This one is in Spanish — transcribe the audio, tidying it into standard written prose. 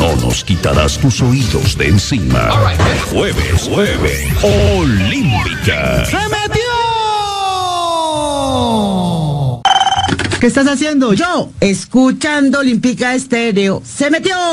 no nos quitarás tus oídos de encima. Jueves Olímpica. ¡Se metió! ¿Qué estás haciendo? Yo, escuchando Olímpica Estéreo. ¡Se metió!